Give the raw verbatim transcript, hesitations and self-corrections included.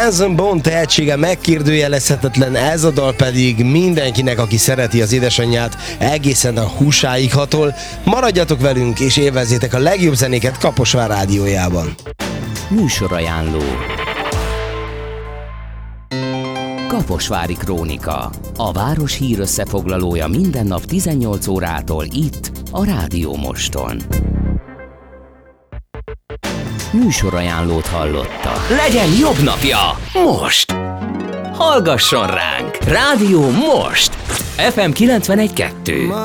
Guns N' Bone tehetsége megkérdőjelezhetetlen, ez a dal pedig mindenkinek, aki szereti az édesanyját, egészen a húsáig hatol. Maradjatok velünk és élvezzétek a legjobb zenéket Kaposvár rádiójában. Műsorajánló. Kaposvári Krónika. A város hír összefoglalója minden nap tizennyolc órától itt, a Rádió Moston. Műsorajánlót hallotta. Legyen jobb napja most! Hallgasson ránk! Rádió Most! ef em kilencvenegy kettő.